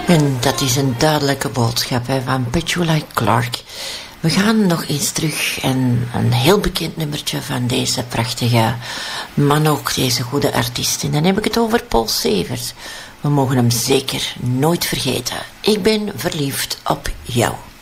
En dat is een duidelijke boodschap van Petula Clark. We gaan nog eens terug en een heel bekend nummertje van deze prachtige man, ook deze goede artiest. En dan heb ik het over Paul Severs. We mogen hem zeker nooit vergeten. Ik ben verliefd op jou.